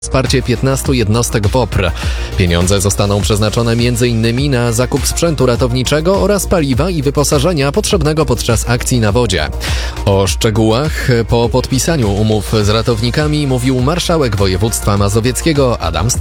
Wsparcie 15 jednostek WOPR. Pieniądze zostaną przeznaczone m.in. na zakup sprzętu ratowniczego oraz paliwa i wyposażenia potrzebnego podczas akcji na wodzie. O szczegółach po podpisaniu umów z ratownikami mówił marszałek województwa mazowieckiego Adam